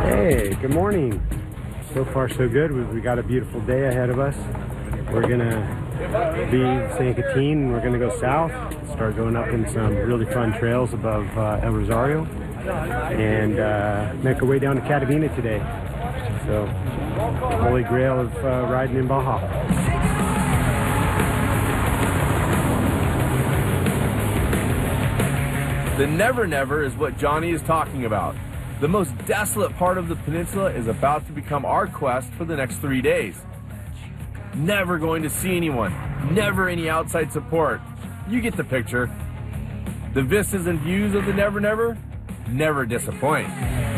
Hey, good morning. So far so good. We got a beautiful day ahead of us. We're gonna leave San Quintin. We're gonna go south, start going up in some really fun trails above El Rosario, and make our way down to Catabina today. So, holy grail of riding in Baja. The Never Never is what Johnny is talking about. The most desolate part of the peninsula is about to become our quest for the next 3 days. Never going to see anyone, never any outside support. You get the picture. The vistas and views of the Never Never never disappoint.